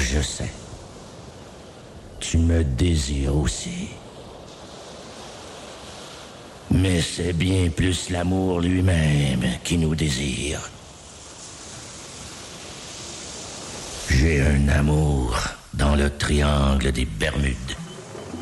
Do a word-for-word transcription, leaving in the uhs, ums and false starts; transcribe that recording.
Je sais. Tu me désires aussi. Mais c'est bien plus l'amour lui-même qui nous désire. J'ai un amour dans le triangle des Bermudes.